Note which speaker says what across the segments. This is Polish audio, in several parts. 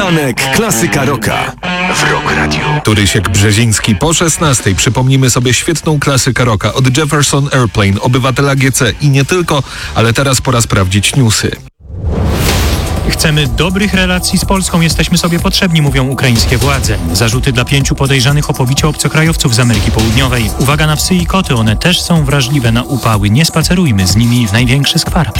Speaker 1: Poranek Klasyka Rocka w Rock Radio.
Speaker 2: Turysiek Brzeziński po 16:00. Przypomnimy sobie świetną klasykę rocka od Jefferson Airplane, Obywatela GC i nie tylko, ale teraz pora sprawdzić newsy.
Speaker 3: Chcemy dobrych relacji z Polską, jesteśmy sobie potrzebni, mówią ukraińskie władze. Zarzuty dla 5 podejrzanych o pobicie obcokrajowców z Ameryki Południowej. Uwaga na psy i koty, one też są wrażliwe na upały. Nie spacerujmy z nimi w największy skwar.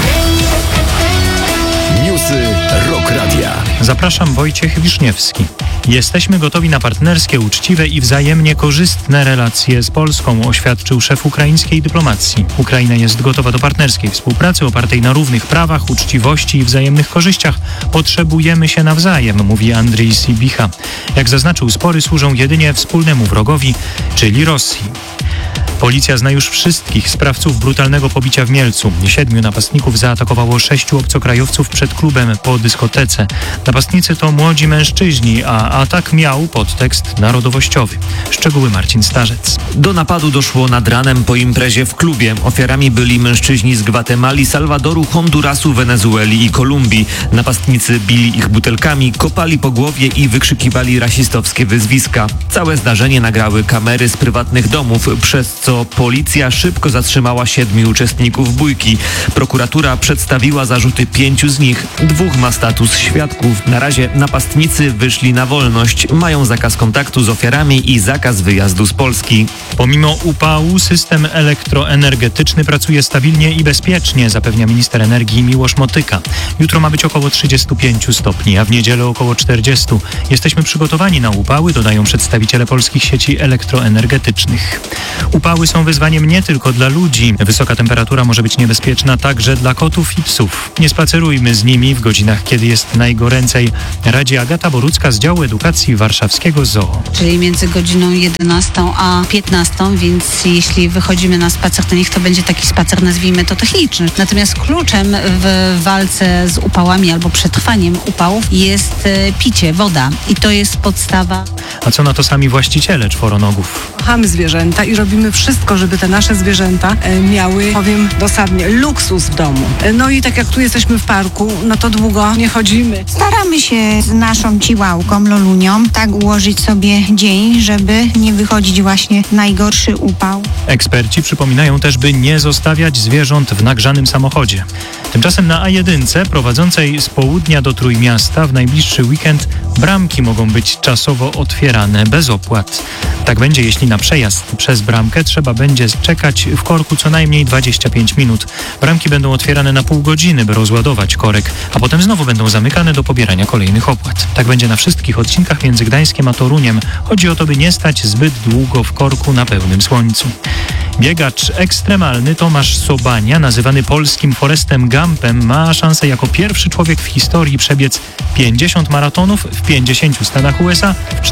Speaker 1: Newsy Rock Radia.
Speaker 3: Zapraszam, Wojciech Wiszniewski. Jesteśmy gotowi na partnerskie, uczciwe i wzajemnie korzystne relacje z Polską, oświadczył szef ukraińskiej dyplomacji. Ukraina jest gotowa do partnerskiej współpracy opartej na równych prawach, uczciwości i wzajemnych korzyściach. Potrzebujemy się nawzajem, mówi Andrzej Sybicha. Jak zaznaczył, spory służą jedynie wspólnemu wrogowi, czyli Rosji. Policja zna już wszystkich sprawców brutalnego pobicia w Mielcu. 7 napastników zaatakowało 6 obcokrajowców przed klubem po dyskotece. Napastnicy to młodzi mężczyźni, a atak miał podtekst narodowościowy. Szczegóły Marcin Starzec.
Speaker 4: Do napadu doszło nad ranem po imprezie w klubie. Ofiarami byli mężczyźni z Gwatemali, Salwadoru, Hondurasu, Wenezueli i Kolumbii. Napastnicy bili ich butelkami, kopali po głowie i wykrzykiwali rasistowskie wyzwiska. Całe zdarzenie nagrały kamery z prywatnych domów, przez co policja szybko zatrzymała 7 uczestników bójki. Prokuratura przedstawiła zarzuty 5 z nich. 2 ma status świadków. Na razie napastnicy wyszli na wolność. Mają zakaz kontaktu z ofiarami i zakaz wyjazdu z Polski.
Speaker 3: Pomimo upału system elektroenergetyczny pracuje stabilnie i bezpiecznie, zapewnia minister energii Miłosz Motyka. Jutro ma być około 35 stopni, a w niedzielę około 40. Jesteśmy przygotowani na upały, dodają przedstawiciele polskich sieci elektroenergetycznych. Upały są wyzwaniem nie tylko dla ludzi. Wysoka temperatura może być niebezpieczna także dla kotów i psów. Nie spacerujmy z nimi w godzinach, kiedy jest najgoręcej, radzi Agata Borucka z działu edukacji warszawskiego ZOO.
Speaker 5: Czyli między godziną 11 a 15, więc jeśli wychodzimy na spacer, to niech to będzie taki spacer, nazwijmy to techniczny. Natomiast kluczem w walce z upałami albo przetrwaniem upałów jest picie, woda. I to jest podstawa.
Speaker 3: A co na to sami właściciele czworonogów?
Speaker 6: Kochamy zwierzęta i robimy wszystko, żeby te nasze zwierzęta miały, powiem dosadnie, luksus w domu. No i tak jak tu jesteśmy w parku, no to długo nie chodzimy.
Speaker 7: Staramy się z naszą ciłałką, Lolunią, tak ułożyć sobie dzień, żeby nie wychodzić właśnie w najgorszy upał.
Speaker 3: Eksperci przypominają też, by nie zostawiać zwierząt w nagrzanym samochodzie. Tymczasem na A1 prowadzącej z południa do Trójmiasta w najbliższy weekend bramki mogą być czasowo otwierane bez opłat. Tak będzie, jeśli na przejazd przez bramkę trzeba będzie czekać w korku co najmniej 25 minut. Bramki będą otwierane na pół godziny, by rozładować korek, a potem znowu będą zamykane do pobierania kolejnych opłat. Tak będzie na wszystkich odcinkach między Gdańskiem a Toruniem. Chodzi o to, by nie stać zbyt długo w korku na pełnym słońcu. Biegacz ekstremalny Tomasz Sobania, nazywany polskim Forrestem Gumpem, ma szansę jako pierwszy człowiek w historii przebiec 50 maratonów w 50 stanach USA w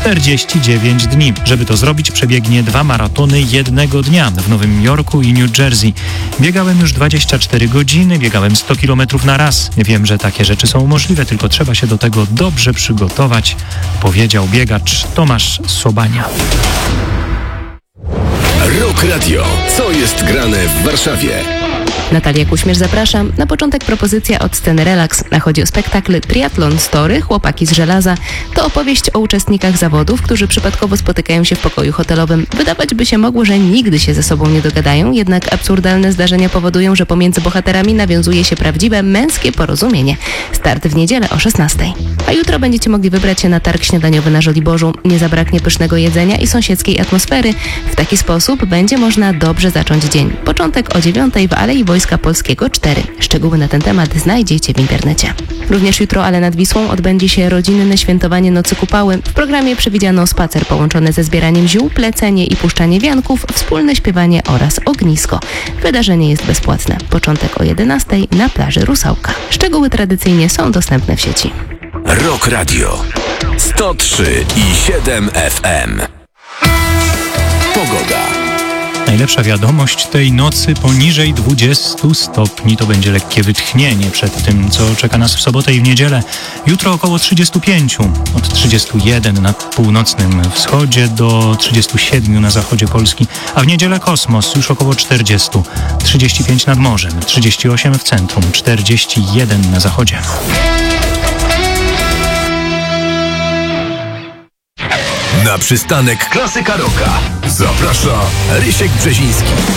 Speaker 3: 49 dni. Żeby to zrobić, przebiegnie 2 maratony jednego dnia w Nowym Jorku i New Jersey. Biegałem już 24 godziny, biegałem 100 km na raz. Wiem, że takie rzeczy są możliwe, tylko trzeba się do tego dobrze przygotować, powiedział biegacz Tomasz Sobania.
Speaker 1: Rock Radio. Co jest grane w Warszawie?
Speaker 8: Natalia Kuśmierz, zapraszam. Na początek propozycja od sceny Relax. Chodzi o spektakl Triathlon Story, Chłopaki z żelaza. To opowieść o uczestnikach zawodów, którzy przypadkowo spotykają się w pokoju hotelowym. Wydawać by się mogło, że nigdy się ze sobą nie dogadają, jednak absurdalne zdarzenia powodują, że pomiędzy bohaterami nawiązuje się prawdziwe męskie porozumienie. Start w niedzielę o 16:00. A jutro będziecie mogli wybrać się na targ śniadaniowy na Żoliborzu. Nie zabraknie pysznego jedzenia i sąsiedzkiej atmosfery. W taki sposób będzie można dobrze zacząć dzień. Początek o 9:00 w Alei Wojska Polskiego 4. Szczegóły na ten temat znajdziecie w internecie. Również jutro, ale nad Wisłą, odbędzie się rodzinne świętowanie Nocy Kupały. W programie przewidziano spacer połączony ze zbieraniem ziół, plecenie i puszczanie wianków, wspólne śpiewanie oraz ognisko. Wydarzenie jest bezpłatne. Początek o 11:00 na plaży Rusałka. Szczegóły tradycyjnie są dostępne w sieci.
Speaker 1: Rock Radio 103,7 FM. Pogoda.
Speaker 3: Najlepsza wiadomość tej nocy: poniżej 20 stopni. To będzie lekkie wytchnienie przed tym, co czeka nas w sobotę i w niedzielę. Jutro około 35, od 31 na północnym wschodzie do 37 na zachodzie Polski, a w niedzielę kosmos już około 40, 35 nad morzem, 38 w centrum, 41 na zachodzie.
Speaker 1: Na przystanek Klasyka Rocka zaprasza Rysiek Brzeziński.